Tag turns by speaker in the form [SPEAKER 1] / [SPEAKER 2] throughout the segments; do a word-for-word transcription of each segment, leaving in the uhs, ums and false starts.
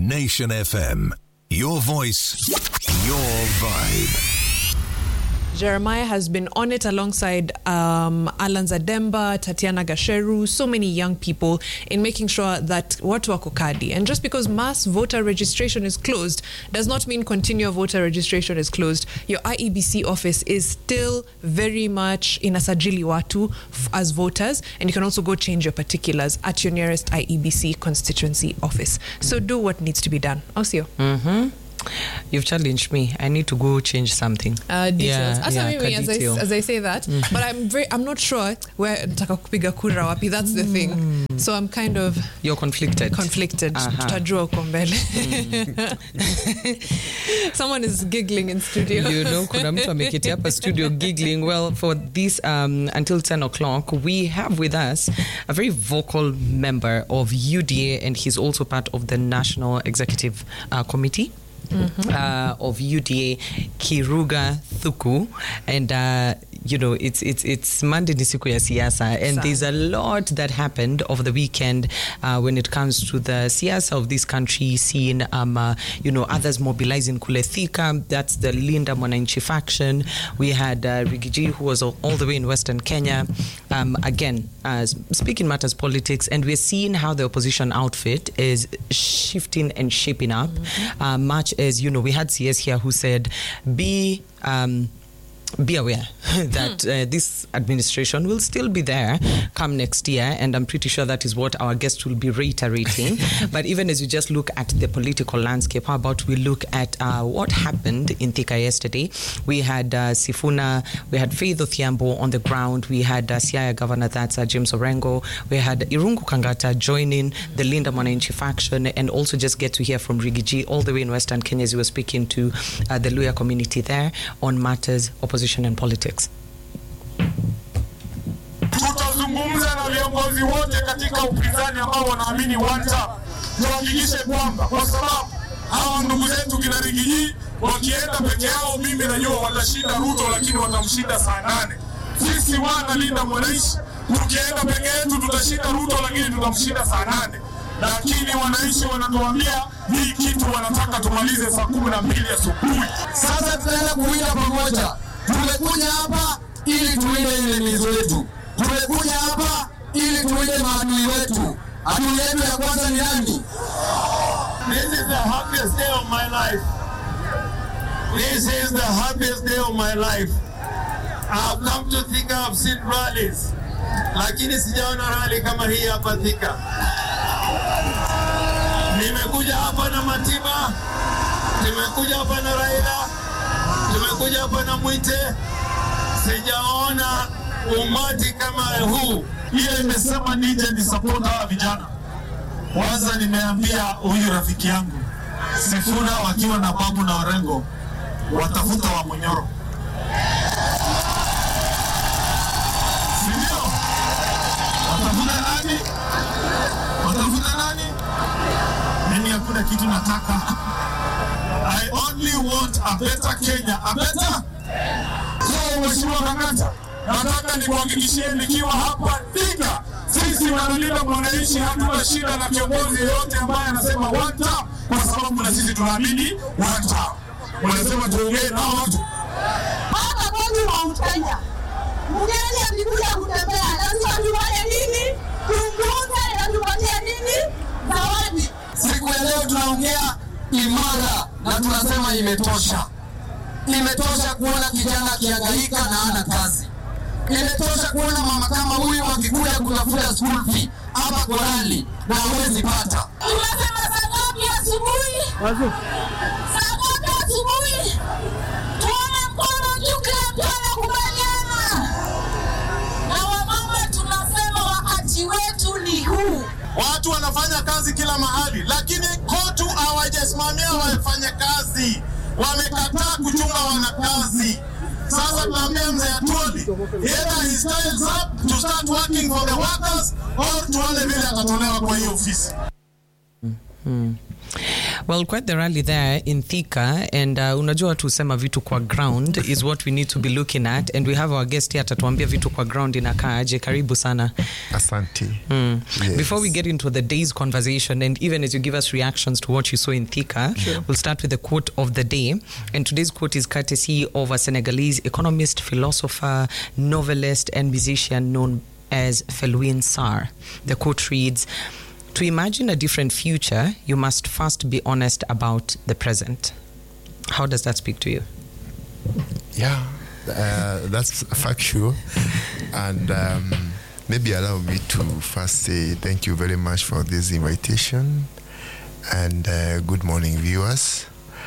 [SPEAKER 1] Nation F M. Your voice, your vibe.
[SPEAKER 2] Jeremiah has been on it alongside um, Alan Zademba, Tatiana Gasheru, so many young people in making sure that watu wako kadi. And just because mass voter registration is closed does not mean continual voter registration is closed. Your I E B C office is still very much inasajili watu f- as voters, and you can also go change your particulars at your nearest I E B C constituency office. So do what needs to be done. Osio.
[SPEAKER 3] Mm-hmm. You've challenged me. I need to go change something.
[SPEAKER 2] Uh, details.
[SPEAKER 3] Yeah,
[SPEAKER 2] As,
[SPEAKER 3] yeah,
[SPEAKER 2] I mean, as, I, as I say that, mm-hmm. but I'm very, I'm not sure where nataka kupiga kura wapi. That's the thing. Mm. So I'm kind of.
[SPEAKER 3] You're conflicted.
[SPEAKER 2] Conflicted. Tutajua uko mbele. Someone is giggling in studio.
[SPEAKER 3] You know, kuna mtu ameketi hapa studio giggling. Well, for this um, until ten o'clock, we have with us a very vocal member of U D A, and he's also part of the National Executive uh, Committee. Mm-hmm. Uh, of U D A, Kiruga Thuku, and uh, you know it's it's it's Monday ni siku ya siasa, and there's a lot that happened over the weekend uh, when it comes to the siasa of this country, seeing um uh, you know others mobilizing kule Thika. That's the Linda Mwananchi faction. We had uh, Rigiji, who was all, all the way in Western Kenya, um, again uh, speaking matters politics, and we're seeing how the opposition outfit is shifting and shaping up. Mm-hmm. uh, much as you know, we had C S here who said, be um, be aware that uh, this administration will still be there come next year, and I'm pretty sure that is what our guest will be reiterating. But even as you just look at the political landscape, how about we look at uh, what happened in Thika yesterday? We had uh, Sifuna, we had Faith Othiambo on the ground, we had uh, Siaya Governor, that's uh, James Orengo, we had Irungu Kangata joining the Linda Mwananchi faction, and also just get to hear from Rigiji all the way in Western Kenya as we were speaking to uh, the Luya community there on matters opposition and politics.
[SPEAKER 4] Tutazungumza na viongozi wote katika upinzani ambao wanaamini wanta tuhakikishe kwamba, kwa sababu hawa ndugu zetu kina Rigiji wakienda peke yao, mimi najua watashinda Ruto, lakini watamshinda saa nane. Sisi wana Linda Mwananchi tukienda peke yetu tutashinda Ruto, lakini tutamshinda saa nane. Lakini wananchi wanatuambia hii kitu wanataka tumalize saa kumi na mbili asubuhi. Sasa tunaenda kuwinda pamoja. Tumekuja hapa ili tuwinde enemizi wetu. Tumekuja hapa ili tuwinde maadui wetu. Adui yetu ya kwanza ni nani? This is the happiest day of my life. This is the happiest day of my life. I've come to Thika, I've seen rallies. Lakini sijaona rally kama hii hapa Thika. Nimekuja hapa na Matiba, nimekuja hapa na Raila, tumekuja hapa na Mwite. Sijaona umati kama huu. Ile imesema nije ni support hawa vijana. Kwanza nimeambia huyu rafiki yangu Sifuna wakiwa na Babu na Orengo watafuta wa Munyoro. Sindio? Watafuta nani? Watafuta nani? Mimi hakuna kitu nataka. I only want a better Kenya. A better? So, Mheshimiwa Kangata, nataka nikuhakikishie nikiwa hapa Thika, sisi wanalinda Mwananchi hatuna shida na kiongozi yote ambaye anasema wanta, kwa sababu na sisi tunaamini wanta. Wanasema tuongee na watu.
[SPEAKER 5] Hapa kwetu Mount Kenya, mgeni akikuja kutembea, lazima tufanye nini? Tumtunze na tupatie nini? Zawadi.
[SPEAKER 4] Siku ya leo tunaongea imara na tunasema imetosha. Imetosha kuona kijana akihangaika na hana kazi. Imetosha kuona mama kama huyu akikuja kutafuta school fee hapa Korali na hawezi pata.
[SPEAKER 5] Tunasema saa ngapi asubuhi? Saa ngapi asubuhi? Tuone mkono juu kila mtu anakubaliana. Na wamama tunasema wakati wetu ni huu.
[SPEAKER 4] Watu wanafanya kazi kila mahali, lakini kotu hawajasimamia wafanye kazi. Wamekataa kuchunga wanakazi. Sasa tunaambia mzee Atwoli, either he stands up to start working for the workers or tuone vile atatolewa kwa hiyo ofisi.
[SPEAKER 3] Mm-hmm. Well, quite the rally there in Thika, and uh, unajua watu husema vitu kwa ground is what we need to be looking at, and we have our guest here atatuambia vitu kwa ground inakaaje. Karibu sana.
[SPEAKER 6] Asante.
[SPEAKER 3] Mm.
[SPEAKER 6] Yes.
[SPEAKER 3] Before we get into the day's conversation, and even as you give us reactions to what you saw in Thika, sure. we'll start with the quote of the day. And today's quote is courtesy of a Senegalese economist, philosopher, novelist, and musician known as Felwine Sarr. The quote reads, "To imagine a different future, you must first be honest about the present." How does that speak to you?
[SPEAKER 6] Yeah, uh, that's factual. And um, maybe allow me to first say thank you very much for this invitation. And uh, good morning, viewers.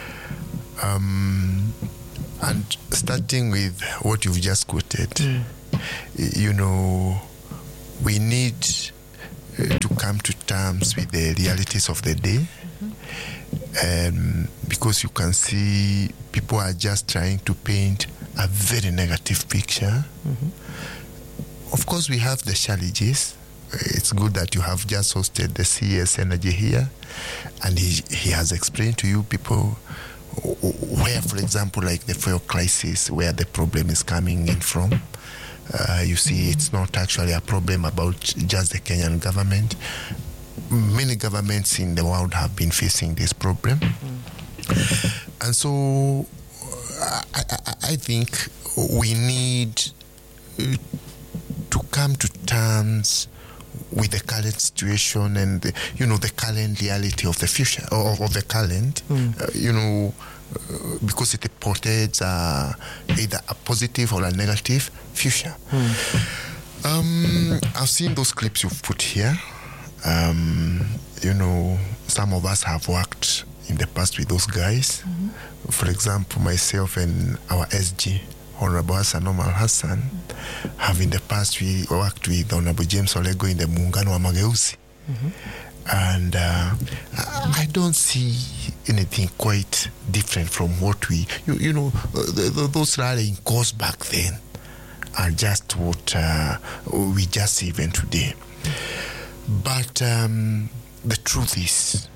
[SPEAKER 6] Um, and starting with what you've just quoted, mm. you know, we need uh, to come to terms with the realities of the day. Mm-hmm. Um, because you can see people are just trying to paint a very negative picture. Mm-hmm. Of course, we have the challenges. It's good that you have just hosted the C S Energy here, and he, he has explained to you people where, for example, like the fuel crisis, where the problem is coming in from. Uh, you see, it's not actually a problem about just the Kenyan government. Many governments in the world have been facing this problem. Mm. And so I, I, I think we need to come to terms with the current situation and the, you know, the current reality of the future, or of the current, mm. uh, you know, uh, because it portrays uh, either a positive or a negative future. Mm. Um, I've seen those clips you've put here. Um, you know, some of us have worked in the past with those guys. Mm-hmm. For example, myself and our S G, Honorable Hassan Omar Hassan, mm-hmm. have in the past we worked with Honorable James Olego in the Muungano wa Mageuzi. Mm-hmm. And uh, I don't see anything quite different from what we, you, you know, the, the, those rallying calls back then are just what uh, we just see even today. But um, the truth is,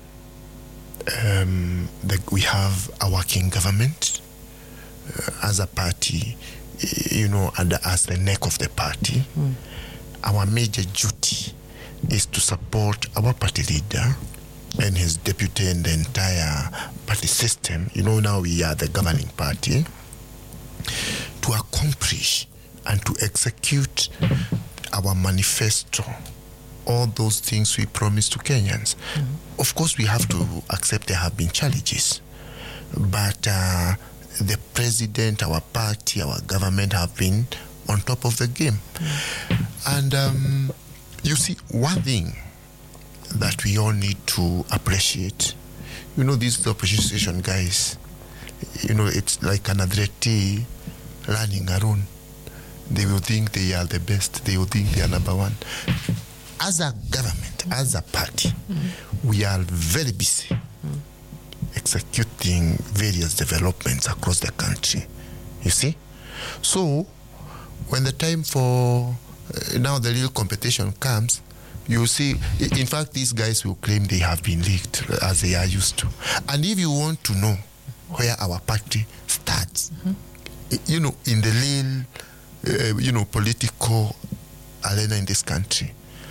[SPEAKER 6] um, that we have a working government uh, as a party, you know, and as the neck of the party. Mm. Our major duty is to support our party leader and his deputy and the entire party system. You know, now we are the governing party, to accomplish and to execute our manifesto, all those things we promised to Kenyans. Mm-hmm. Of course, we have to accept there have been challenges, but uh, the president, our party, our government have been on top of the game. Mm-hmm. And um, you see, one thing that we all need to appreciate, you know, these opposition guys, you know, it's like an adreti learning alone. They will think they are the best. They will think they are number one. As a government, as a party, mm-hmm. we are very busy mm-hmm. executing various developments across the country. You see? So, when the time for uh, now the real competition comes, you see, in fact, these guys will claim they have been leaked as they are used to. And if you want to know where our party starts, mm-hmm. you know, in the real, uh, you know, political arena in this country,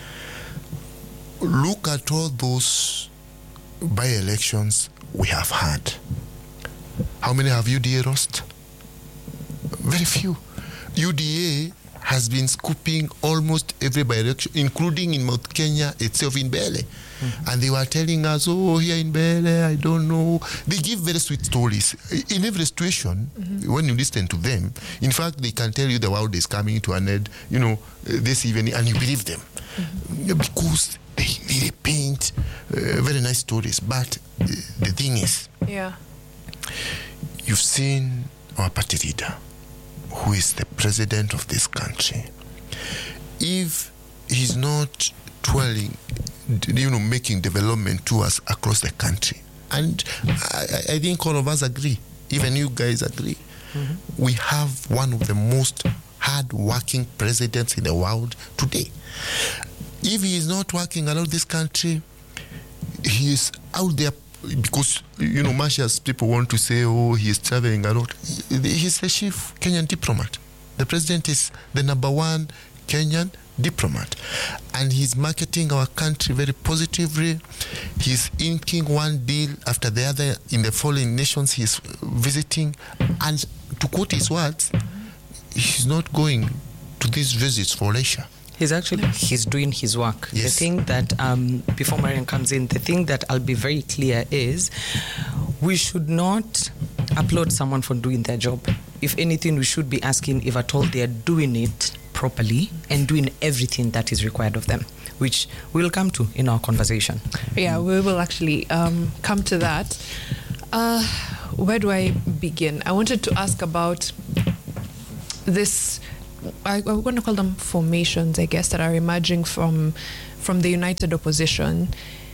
[SPEAKER 6] look at all those by-elections we have had. How many have U D A lost? Very few. U D A has been scooping almost every by-election, including in Mount Kenya itself, in Mbele. Mm-hmm. And they were telling us, oh, here in Mbele, I don't know. They give very sweet stories. In every situation, mm-hmm. when you listen to them, in fact, they can tell you the world is coming to an end, you know, this evening, and you believe them. Mm-hmm. Because they really paint uh, very nice stories. But uh, the thing is,
[SPEAKER 2] yeah,
[SPEAKER 6] you've seen our party leader, who is the president of this country. If he's not twirling, you know, making development to us across the country, and I, I think all of us agree, even you guys agree, mm-hmm. we have one of the most hard-working presidents in the world today. If he is not working around this country, he is out there because, you know, much as people want to say, oh, he is traveling a lot, he's the chief Kenyan diplomat. The president is the number one Kenyan diplomat, and he's marketing our country very positively. He's inking one deal after the other in the foreign nations he's visiting, and to quote his words, he's not going to these visits for leisure.
[SPEAKER 3] He's actually he's doing his work.
[SPEAKER 6] Yes.
[SPEAKER 3] The thing that um, before Marian comes in, the thing that I'll be very clear is we should not applaud someone for doing their job. If anything, we should be asking if at all they are doing it properly and doing everything that is required of them, which we'll come to in our conversation.
[SPEAKER 2] Yeah, we will actually um, come to that. Uh, where do I begin? I wanted to ask about this. I, I'm going to call them formations, I guess, that are emerging from from the united opposition,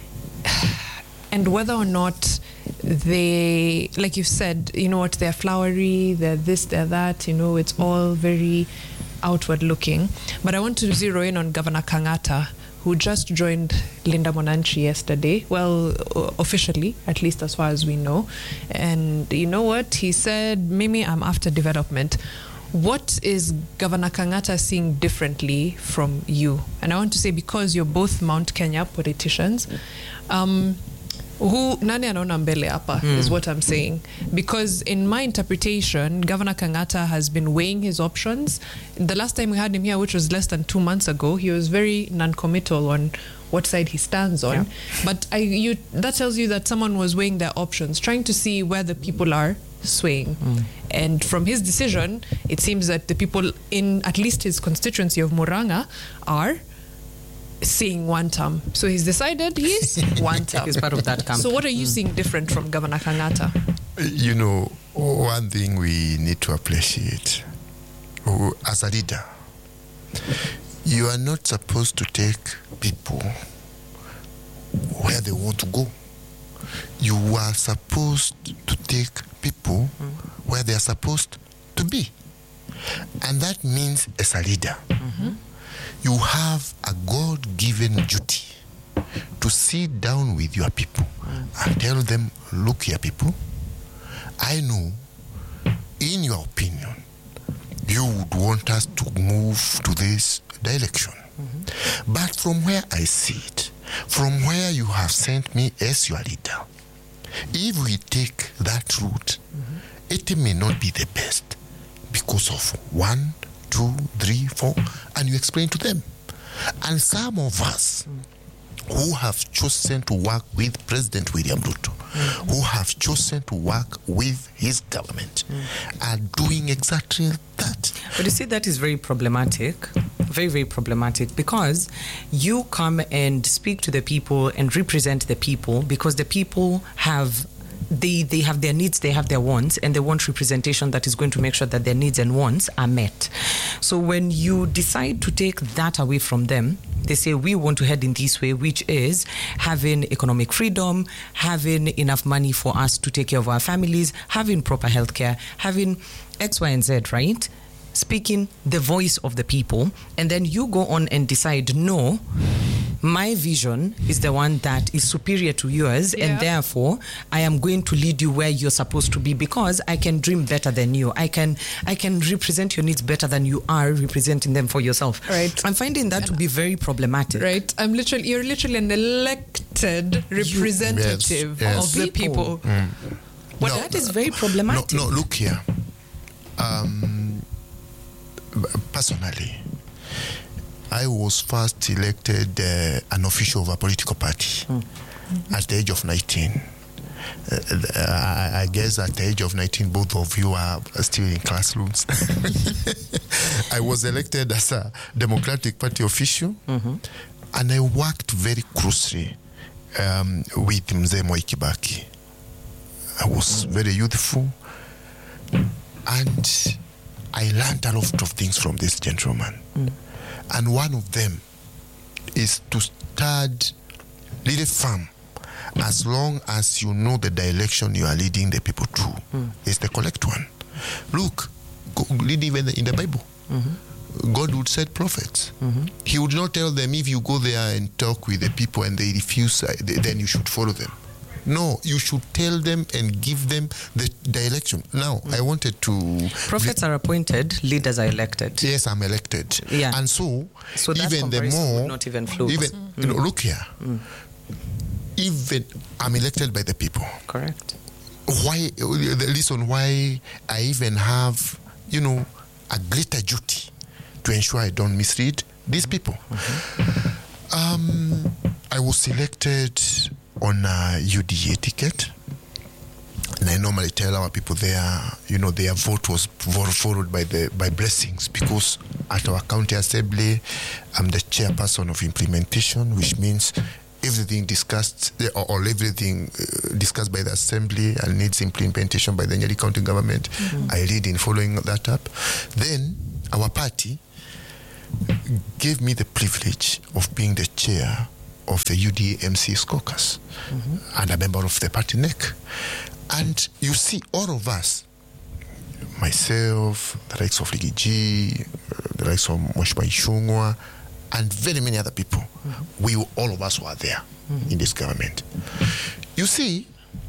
[SPEAKER 2] and whether or not they, like you said, you know what, they're flowery, they're this, they're that, you know, it's all very outward looking. But I want to zero in on Governor Kang'ata, who just joined Linda Mwananchi yesterday, well, officially, at least as far as we know. And you know what? He said, Mimi, I'm after development. What is Governor Kang'ata seeing differently from you? And I want to say, because you're both Mount Kenya politicians, um, who nani anaona mbele hapa is what I'm saying. Because in my interpretation, Governor Kang'ata has been weighing his options. The last time we had him here, which was less than two months ago, he was very non-committal on what side he stands on. Yeah. But I, you, that tells you that someone was weighing their options, trying to see where the people are swaying. Mm. And from his decision, it seems that the people in at least his constituency of Murang'a are seeing one term. So he's decided he's one term.
[SPEAKER 3] He's part of that camp.
[SPEAKER 2] So what are you mm. seeing different from Governor Kang'ata?
[SPEAKER 6] You know, one thing we need to appreciate, as a leader, you are not supposed to take people where they want to go. You are supposed to take people mm. where they are supposed to be. And that means, as a leader, mm-hmm. you have a God-given duty to sit down with your people mm. and tell them, look here, people, I know, in your opinion, you would want us to move to this direction. Mm-hmm. But from where I see it, from where you have sent me as your leader, if we take that route, mm-hmm. it may not be the best because of one, two, three, four, and you explain to them. And some of us mm. who have chosen to work with President William Ruto, mm-hmm. who have chosen to work with his government, mm. are doing exactly that.
[SPEAKER 3] But you see, that is very problematic. Very, very problematic, because you come and speak to the people and represent the people, because the people have they they have their needs, they have their wants, and they want representation that is going to make sure that their needs and wants are met. So when you decide to take that away from them, they say we want to head in this way, which is having economic freedom, having enough money for us to take care of our families, having proper healthcare, having X, Y, and Z, right? Speaking the voice of the people, and then you go on and decide, no, my vision is the one that is superior to yours, yeah. and therefore I am going to lead you where you're supposed to be, because I can dream better than you. I can I can represent your needs better than you are representing them for yourself. Right. I'm finding that to be very problematic.
[SPEAKER 2] Right. I'm literally you're literally an elected representative yes, yes.
[SPEAKER 3] of the people.
[SPEAKER 6] Mm.
[SPEAKER 3] Well,
[SPEAKER 6] no,
[SPEAKER 3] that is very problematic.
[SPEAKER 6] No, no look here. Um, personally, I was first elected uh, an official of a political party mm. at the age of nineteen. Uh, I, I guess at the age of nineteen, both of you are still in classrooms. I was elected as a Democratic Party official, mm-hmm. and I worked very closely um, with Mzee Mwai Kibaki. I was very youthful, and I learned a lot of things from this gentleman. Mm. And one of them is to stand really firm as long as you know the direction you are leading the people to. Mm. It's the correct one. Look, go, read even in the Bible. Mm-hmm. God would send prophets. Mm-hmm. He would not tell them, if you go there and talk with the people and they refuse, then you should follow them. No, you should tell them and give them the direction. Now, mm. I wanted to...
[SPEAKER 3] Prophets are appointed, leaders are elected.
[SPEAKER 6] Yes, I'm elected.
[SPEAKER 3] Yeah.
[SPEAKER 6] And so,
[SPEAKER 3] so that
[SPEAKER 6] even the
[SPEAKER 3] comparison
[SPEAKER 6] more...
[SPEAKER 3] would not even float.
[SPEAKER 6] Even,
[SPEAKER 3] Mm.
[SPEAKER 6] you know, look here.
[SPEAKER 3] Mm.
[SPEAKER 6] Even I'm elected by the people.
[SPEAKER 3] Correct.
[SPEAKER 6] Why, the reason why I even have, you know, a greater duty to ensure I don't mislead these people. Mm-hmm. Um, I was selected on a U D A ticket, and I normally tell our people there, you know, their vote was followed by the by blessings, because at our county assembly, I'm the chairperson of implementation, which means everything discussed or, or everything uh, discussed by the assembly and needs implementation by the Nyeri County government. Mm-hmm. I lead in following that up. Then our party gave me the privilege of being the chair of the U D A M Cs caucus, mm-hmm. and a member of the party N E C. And you see, all of us, myself, the likes of Ligiji, the likes of Mheshimiwa Ishungwa, and very many other people, mm-hmm. we all of us were there mm-hmm. in this government. You see,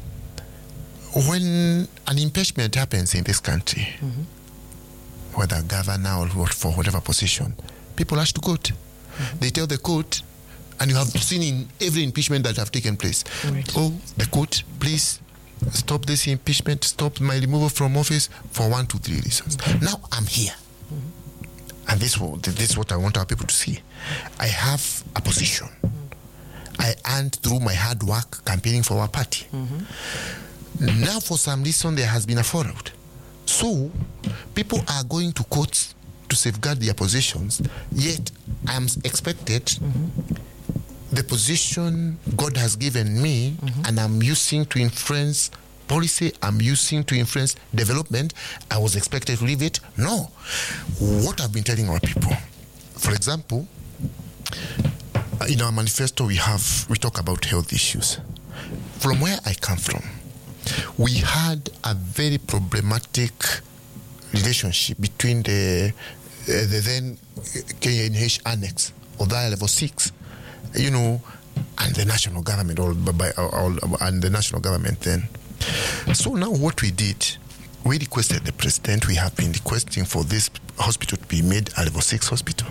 [SPEAKER 6] when an impeachment happens in this country, mm-hmm. whether governor or for whatever position, people rush to court. Mm-hmm. They tell the court, and you have seen in every impeachment that have taken place, right. oh, the court, please stop this impeachment, stop my removal from office for one, two, three reasons. Mm-hmm. Now I'm here. Mm-hmm. And this, this is what I want our people to see. I have a position. Mm-hmm. I earned through my hard work campaigning for our party. Mm-hmm. Now, for some reason, there has been a fallout. So, people are going to courts to safeguard their positions, yet I'm expected mm-hmm. the position God has given me, mm-hmm. and I'm using to influence policy, I'm using to influence development, I was expected to leave it? No. What I've been telling our people, for example, in our manifesto we have, we talk about health issues. From where I come from, we had a very problematic relationship between the, uh, the then K N H Annex, Othaya Level six, you know, and the national government, or by, or, and the national government then. So now what we did, we requested the president, we have been requesting for this hospital to be made a level six hospital.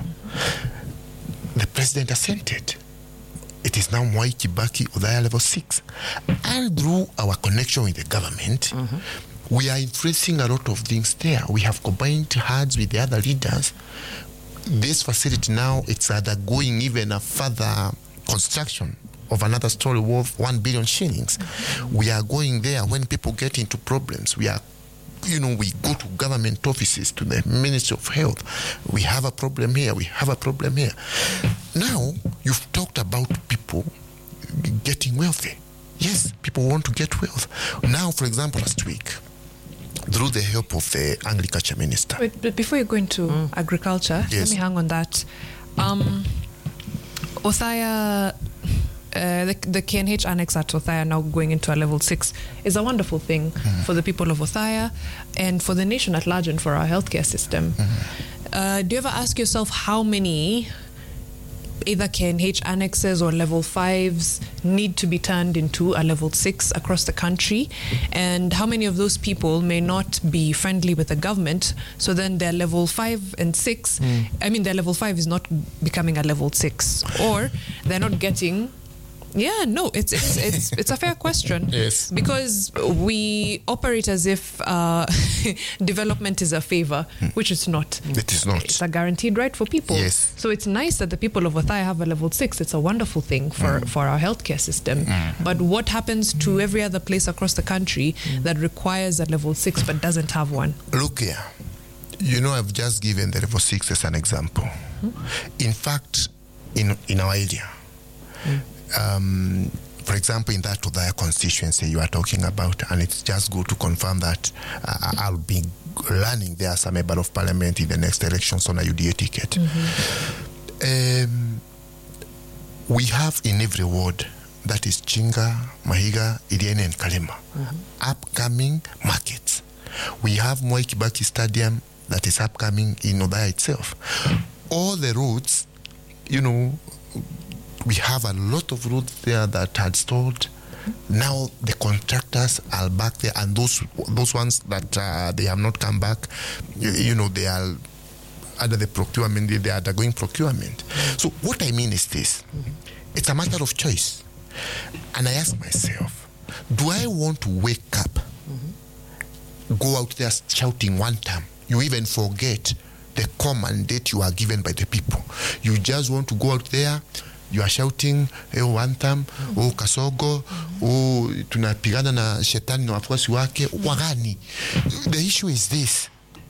[SPEAKER 6] The president assented. It is now Mwai Kibaki Othaya level six. And through our connection with the government, mm-hmm. we are influencing a lot of things there. We have combined heads with the other leaders. This facility now, it's undergoing even a further construction of another story worth one billion shillings. Mm-hmm. We are going there when people get into problems. We are, you know, we go to government offices, to the Ministry of Health. We have a problem here, we have a problem here. Now, you've talked about people getting wealthy. Yes, people want to get wealth. Now, for example, last week, through the help of the agriculture minister.
[SPEAKER 2] Wait, but before you go into mm. agriculture,
[SPEAKER 6] yes.
[SPEAKER 2] let me hang on that. Um, Othaya, uh, the, the K N H annex at Othaya now going into a level six is a wonderful thing mm. for the people of Othaya and for the nation at large and for our healthcare system. Mm-hmm. Uh, do you ever ask yourself how many either K N H annexes or level fives need to be turned into a level six across the country, and how many of those people may not be friendly with the government, so then their level five and six, mm. I mean their level five is not becoming a level six, or they're not getting. Yeah, no, it's it's it's it's a fair question.
[SPEAKER 6] Yes,
[SPEAKER 2] because we operate as if uh, development is a favor, mm. which it's not.
[SPEAKER 6] It is not.
[SPEAKER 2] It's a guaranteed right for people.
[SPEAKER 6] Yes.
[SPEAKER 2] So it's nice that the people of Othaya have a level six. It's a wonderful thing for mm. for our healthcare system. Mm. But what happens to every other place across the country mm. that requires a level six but doesn't have one?
[SPEAKER 6] Look here, you know, I've just given the level six as an example. Mm. In fact, in in our area. Mm. Um, for example, in that Othaya constituency you are talking about, and it's just good to confirm that uh, I'll be running there as a member of parliament in the next elections on a U D A ticket. Mm-hmm. Um, we have in every ward, that is Chinga, Mahiga, Iriene and Kalema, mm-hmm. upcoming markets. We have Mwai Kibaki Stadium that is upcoming in Othaya itself. All the roads, you know, we have a lot of roads there that had stalled, Now the contractors are back there, and those those ones that uh, they have not come back, you, you know, they are under the procurement, they are undergoing procurement. So what I mean is this, it's a matter of choice. And I ask myself, do I want to wake up, go out there shouting one time, you even forget the core mandate you are given by the people. You just want to go out there, you are shouting, eh, one time, mm-hmm. oh Kasogo, mm-hmm. oh tunapigana na shetani na wafuasi wake, wagani. The issue is this.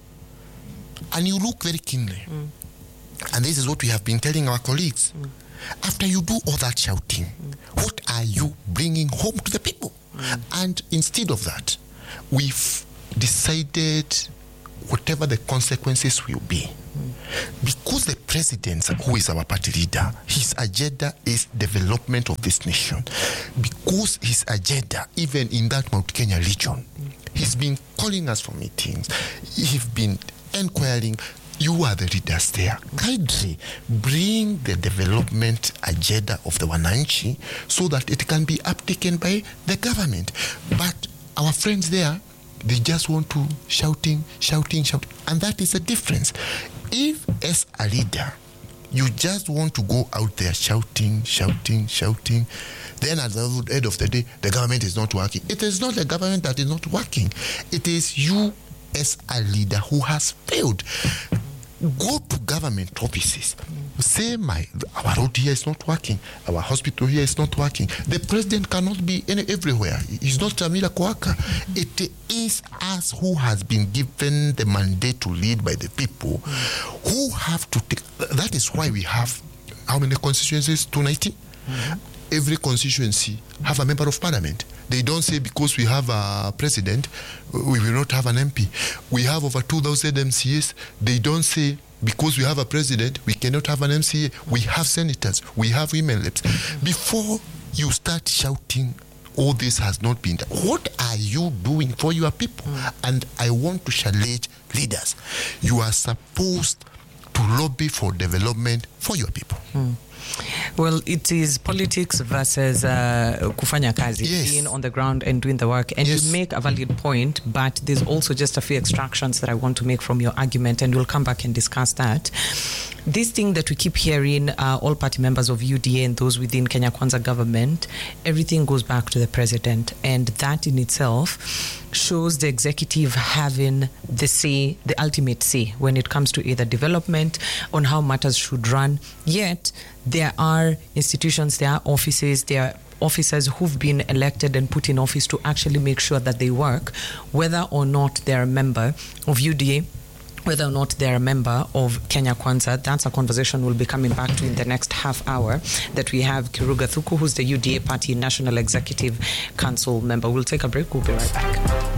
[SPEAKER 6] And you look very keenly. Mm. And this is what we have been telling our colleagues. Mm. After you do all that shouting, mm. what are you bringing home to the people? Mm. And instead of that, we've decided whatever the consequences will be. Mm. Because the president, who is our party leader, his agenda is development of this nation. Because his agenda, even in that Mount Kenya region, mm. he's been calling us for meetings. He's been inquiring. You are the leaders there. Kindly bring the development agenda of the Wananchi so that it can be uptaken by the government. But our friends there, they just want to shouting, shouting, shouting. And that is the difference. If as a leader, you just want to go out there shouting, shouting, shouting, then at the end of the day, the government is not working. It is not the government that is not working. It is you as a leader who has failed. Go to government offices. Say, my our road here is not working. Our hospital here is not working. The president cannot be any, everywhere. He's not a miracle worker. It is us who has been given the mandate to lead by the people who have to take. That is why we have how many constituencies? two hundred ninety. Mm-hmm. Every constituency have a member of parliament. They don't say because we have a president, we will not have an M P. We have over two thousand M C As. They don't say because we have a president, we cannot have an M C A. We have senators. We have women reps. Before you start shouting, all this has not been done. What are you doing for your people? Mm. And I want to challenge leaders. You are supposed to lobby for development for your people.
[SPEAKER 3] Mm. Well, it is politics versus uh, kufanya kazi,
[SPEAKER 6] yes.
[SPEAKER 3] being on the ground and doing the work. And
[SPEAKER 6] yes.
[SPEAKER 3] you make a valid point, but there's also just a few extractions that I want to make from your argument, and we'll come back and discuss that. This thing that we keep hearing, uh, all party members of U D A and those within Kenya Kwanza government, everything goes back to the president. And that in itself shows the executive having the say, the ultimate say, when it comes to either development, on how matters should run. Yet, there are institutions, there are offices, there are officers who've been elected and put in office to actually make sure that they work, whether or not they're a member of U D A, whether or not they're a member of Kenya Kwanza. That's a conversation we'll be coming back to in the next half hour, that we have Kiruga Thuku, who's the U D A Party National Executive Council member. We'll take a break. We'll be right back.